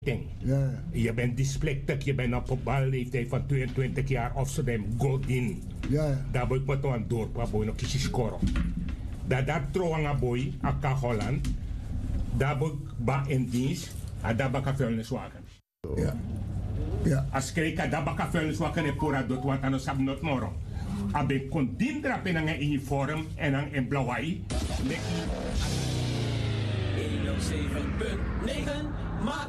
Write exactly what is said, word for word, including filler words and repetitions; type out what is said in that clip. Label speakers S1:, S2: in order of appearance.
S1: Ja.
S2: Je bent dyslectisch, je bent op een balleeftijd van tweeëntwintig jaar of ze zijn godin.
S1: Ja.
S2: Daar moet je toch een dorp waar je nog kies scoren. Dat dat trouwens een boy, aka Holland, daar moet je in dienst, en daar moet je vuilniswagen.
S1: Ja. Ja.
S2: Als je kijkt, daar moet je vuilniswagen en pora doet, want anders heb je nog moro. Abe kon dindra in een uniform en een blauwai.
S3: honderdzeven punt negen maak